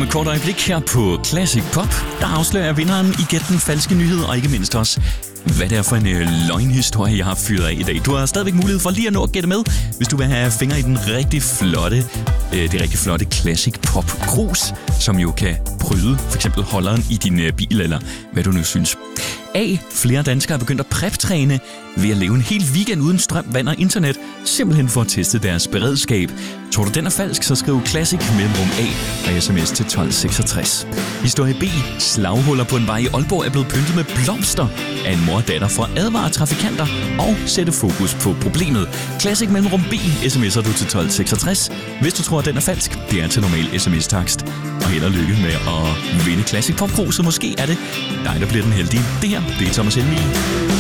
et kort øjeblik her på Classic Pop, der afslører jeg vinderen i Gæt den falske nyhed, og ikke mindst også, hvad det er for en løgnhistorie, jeg har fyret af i dag. Du har stadigvæk mulighed for lige at nå at gætte med, hvis du vil have fingre i det rigtig flotte Classic Pop grus, som jo kan bryde for eksempel holderen i din bil, eller hvad du nu synes. Flere danskere er begyndt at prep-træne ved at leve en hel weekend uden strøm, vand og internet, simpelthen for at teste deres beredskab. Tror du, den er falsk, så skriv Classic mellemrum A og sms til 1266. Historie B. Slaghuller på en vej i Aalborg er blevet pyntet med blomster af en mor og datter for at advare trafikanter og sætte fokus på problemet. Classic mellemrum B sms'er du til 1266, hvis du tror, at den er falsk. Det er til normal sms-takst. Og held og lykke med at vinde Classic Pop-gruset. Måske er det dig, der bliver den heldige. Det her, det er Thomas Helmig.